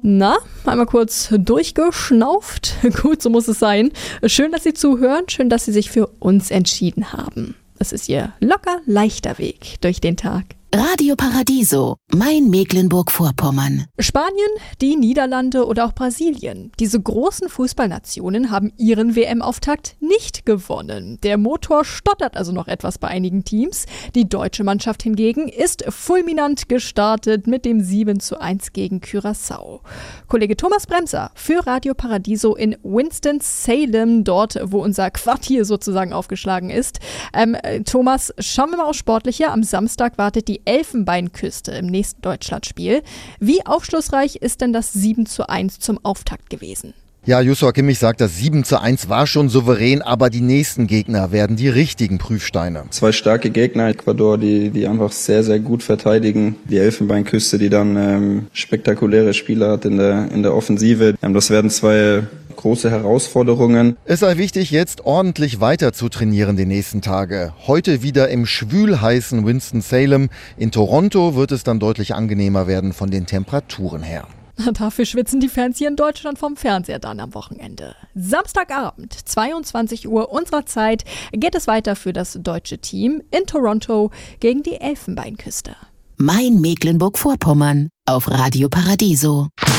Na, einmal kurz durchgeschnauft. Gut, so muss es sein. Schön, dass Sie zuhören. Schön, dass Sie sich für uns entschieden haben. Es ist Ihr locker leichter Weg durch den Tag. Radio Paradiso, mein Mecklenburg-Vorpommern. Spanien, die Niederlande oder auch Brasilien. Diese großen Fußballnationen haben ihren WM-Auftakt nicht gewonnen. Der Motor stottert also noch etwas bei einigen Teams. Die deutsche Mannschaft hingegen ist fulminant gestartet mit dem 7:1 gegen Curaçao. Kollege Thomas Bremser für Radio Paradiso in Winston-Salem, dort wo unser Quartier sozusagen aufgeschlagen ist. Thomas, schauen wir mal aufs Sportliche. Am Samstag wartet die Elfenbeinküste im nächsten Deutschlandspiel. Wie aufschlussreich ist denn das 7:1 zum Auftakt gewesen? Ja, Joshua Kimmich sagt, das 7:1 war schon souverän, aber die nächsten Gegner werden die richtigen Prüfsteine. 2 starke Gegner, Ecuador, die einfach sehr, sehr gut verteidigen. Die Elfenbeinküste, die dann spektakuläre Spieler hat in der Offensive. Das werden 2 große Herausforderungen. Es sei wichtig, jetzt ordentlich weiter zu trainieren die nächsten Tage. Heute wieder im schwülheißen Winston-Salem. In Toronto wird es dann deutlich angenehmer werden von den Temperaturen her. Dafür schwitzen die Fans hier in Deutschland vom Fernseher dann am Wochenende. Samstagabend, 22 Uhr unserer Zeit, geht es weiter für das deutsche Team in Toronto gegen die Elfenbeinküste. Mein Mecklenburg-Vorpommern auf Radio Paradiso.